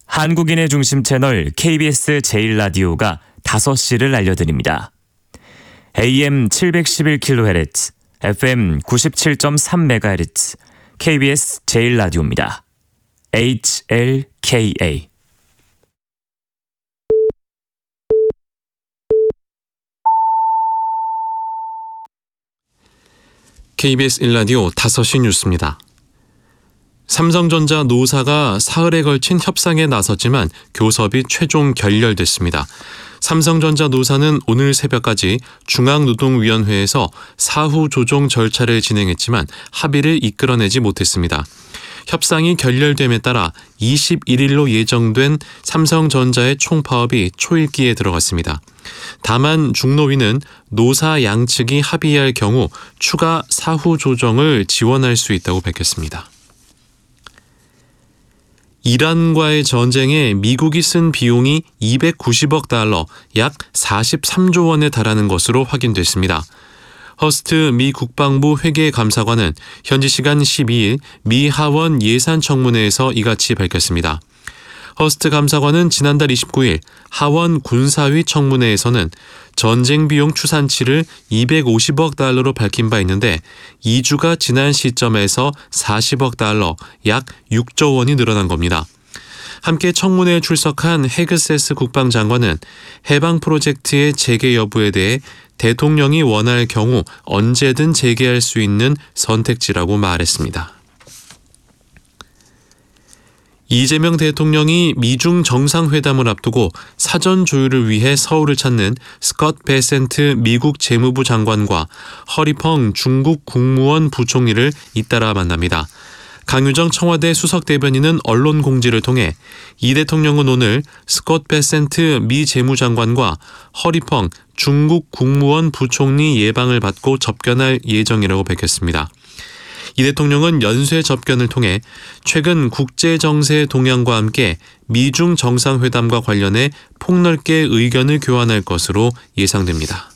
한국인의 중심 채널 KBS 제1라디오가 5시를 알려드립니다. AM 711kHz, FM 97.3MHz, KBS 제1라디오입니다. HLKA. KBS 1라디오 5시 뉴스입니다. 삼성전자 노사가 사흘에 걸친 협상에 나섰지만 교섭이 최종 결렬됐습니다. 삼성전자 노사는 오늘 새벽까지 중앙노동위원회에서 사후 조정 절차를 진행했지만 합의를 이끌어내지 못했습니다. 협상이 결렬됨에 따라 21일로 예정된 삼성전자의 총파업이 초읽기에 들어갔습니다. 다만 중노위는 노사 양측이 합의할 경우 추가 사후 조정을 지원할 수 있다고 밝혔습니다. 이란과의 전쟁에 미국이 쓴 비용이 290억 달러, 약 43조 원에 달하는 것으로 확인됐습니다. 허스트 미 국방부 회계감사관은 현지 시간 12일 미 하원 예산청문회에서 이같이 밝혔습니다. 허스트 감사관은 지난달 29일 하원 군사위 청문회에서는 전쟁 비용 추산치를 250억 달러로 밝힌 바 있는데 2주가 지난 시점에서 40억 달러, 약 6조 원이 늘어난 겁니다. 함께 청문회에 출석한 헤그세스 국방장관은 해방 프로젝트의 재개 여부에 대해 대통령이 원할 경우 언제든 재개할 수 있는 선택지라고 말했습니다. 이재명 대통령이 미중 정상회담을 앞두고 사전 조율을 위해 서울을 찾는 스콧 베센트 미국 재무부 장관과 허리펑 중국 국무원 부총리를 잇따라 만납니다. 강유정 청와대 수석대변인은 언론 공지를 통해 이 대통령은 오늘 스콧 베센트 미 재무장관과 허리펑 중국 국무원 부총리 예방을 받고 접견할 예정이라고 밝혔습니다. 이 대통령은 연쇄 접견을 통해 최근 국제정세 동향과 함께 미중 정상회담과 관련해 폭넓게 의견을 교환할 것으로 예상됩니다.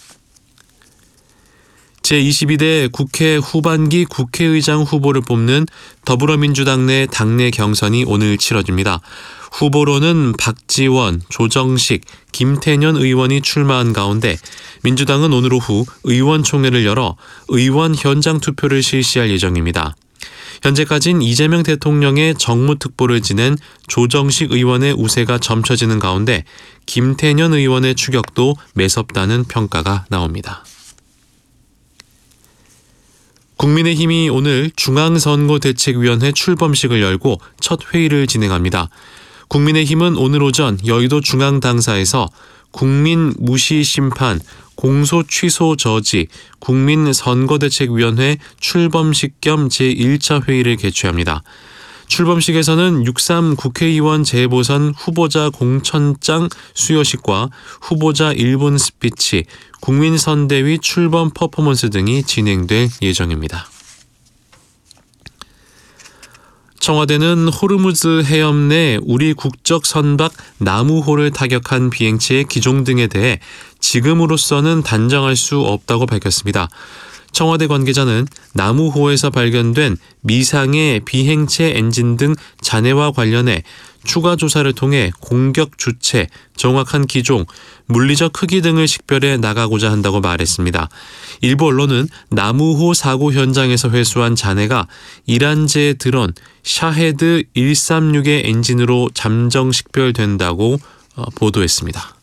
제22대 국회 후반기 국회의장 후보를 뽑는 더불어민주당 내 당내 경선이 오늘 치러집니다. 후보로는 박지원, 조정식, 김태년 의원이 출마한 가운데 민주당은 오늘 오후 의원총회를 열어 의원 현장 투표를 실시할 예정입니다. 현재까지는 이재명 대통령의 정무특보를 지낸 조정식 의원의 우세가 점쳐지는 가운데 김태년 의원의 추격도 매섭다는 평가가 나옵니다. 국민의힘이 오늘 중앙선거대책위원회 출범식을 열고 첫 회의를 진행합니다. 국민의힘은 오늘 오전 여의도 중앙당사에서 국민 무시 심판, 공소 취소 저지, 국민선거대책위원회 출범식 겸 제1차 회의를 개최합니다. 출범식에서는 6.3 국회의원 재보선 후보자 공천장 수여식과 후보자 1분 스피치, 국민선대위 출범 퍼포먼스 등이 진행될 예정입니다. 청와대는 호르무즈 해협 내 우리 국적 선박 나무호를 타격한 비행체의 기종 등에 대해 지금으로서는 단정할 수 없다고 밝혔습니다. 청와대 관계자는 나무호에서 발견된 미상의 비행체 엔진 등 잔해와 관련해 추가 조사를 통해 공격 주체, 정확한 기종, 물리적 크기 등을 식별해 나가고자 한다고 말했습니다. 일부 언론은 나무호 사고 현장에서 회수한 잔해가 이란제 드론 샤헤드 136의 엔진으로 잠정 식별된다고 보도했습니다.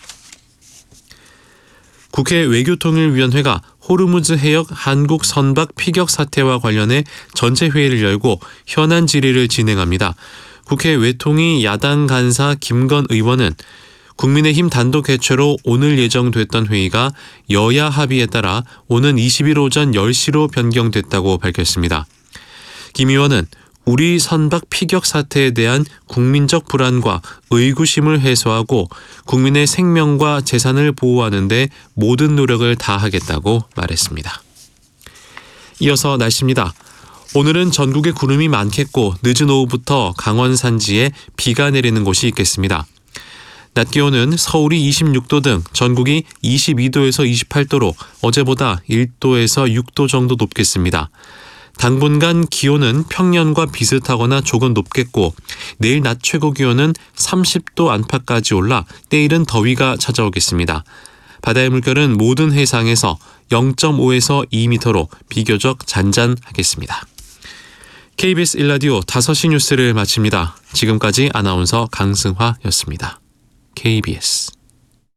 국회 외교통일위원회가 호르무즈 해역 한국 선박 피격 사태와 관련해 전체 회의를 열고 현안 질의를 진행합니다. 국회 외통위 야당 간사 김건 의원은 국민의힘 단독 개최로 오늘 예정됐던 회의가 여야 합의에 따라 오는 20일 오전 10시로 변경됐다고 밝혔습니다. 김 의원은 우리 선박 피격 사태에 대한 국민적 불안과 의구심을 해소하고 국민의 생명과 재산을 보호하는 데 모든 노력을 다하겠다고 말했습니다. 이어서 날씨입니다. 오늘은 전국에 구름이 많겠고 늦은 오후부터 강원 산지에 비가 내리는 곳이 있겠습니다. 낮 기온은 서울이 26도 등 전국이 22도에서 28도로 어제보다 1도에서 6도 정도 높겠습니다. 당분간 기온은 평년과 비슷하거나 조금 높겠고 내일 낮 최고 기온은 30도 안팎까지 올라 내일은 더위가 찾아오겠습니다. 바다의 물결은 모든 해상에서 0.5에서 2m로 비교적 잔잔하겠습니다. KBS 1라디오 5시 뉴스를 마칩니다. 지금까지 아나운서 강승화였습니다. KBS